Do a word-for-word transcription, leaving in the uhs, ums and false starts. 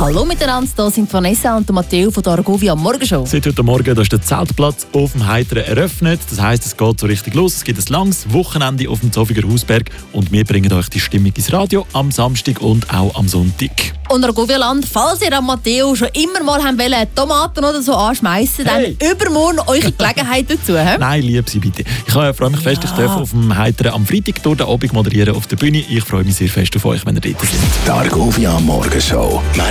Hallo miteinander, hier sind Vanessa und Matteo von der Argovia Morgenshow. Seit heute Morgen da ist der Zeltplatz auf dem Heiteren eröffnet. Das heisst, es geht so richtig los. Es gibt ein langes Wochenende auf dem Zofiger Hausberg und wir bringen euch die Stimmung ins Radio am Samstag und auch am Sonntag. Und Argovia-Land, falls ihr an Matteo schon immer mal haben wollen, Tomaten oder so anschmeißen, Hey. dann übermorgen eure Gelegenheit dazu. He? Nein, lieb Sie bitte. Ich äh, freue mich Ja. fest, ich darf auf dem Heiteren am Freitag durch den Abend moderieren auf der Bühne. Ich freue mich sehr fest auf euch, wenn ihr dort seid. Die Argovia Morgenshow.